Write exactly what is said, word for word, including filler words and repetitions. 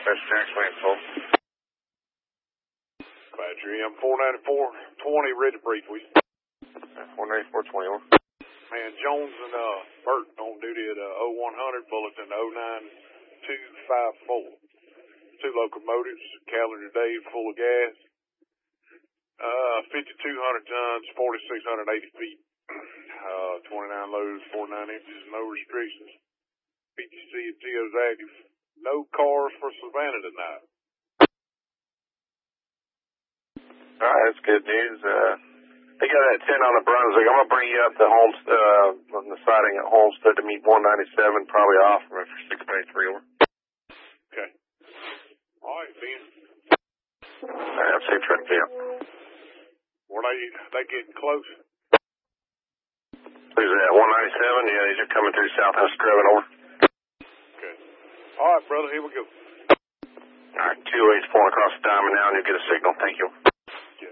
Dispatch Jackson, full. Badger M four ninety-four twenty, ready to brief with you. four ninety-four twenty-one. Man, Jones and uh, Burton on duty at uh, oh one hundred, Bulletin oh nine two five four. Two locomotives, calendar day full of gas. Uh, fifty-two hundred tons, forty-six hundred eighty feet. Uh, twenty-nine loads, forty-nine inches, no restrictions. P T C and T O's active. No cars for Savannah tonight. All right, that's good news. Uh, they got that ten on the Brunswick. I'm going to bring you up to Holmes, uh, on the siding at Homestead to meet one ninety-seven, probably off for six ninety-three over. Okay. All right, Ben. All right, I'll say truck down. Were they, they getting close? Who's that, one ninety-seven? Yeah, he's just coming through Southwest Scrubbing over. Okay. All right, brother, here we go. All right, two eight's pulling across the diamond now, and you'll get a signal. Thank you.